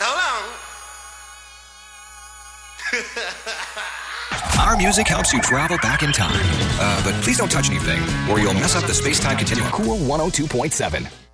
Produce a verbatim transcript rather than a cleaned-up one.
Hold on. Our music helps you travel back in time. Uh, but please don't touch anything, or you'll mess up the space-time continuum. Cool one oh two point seven.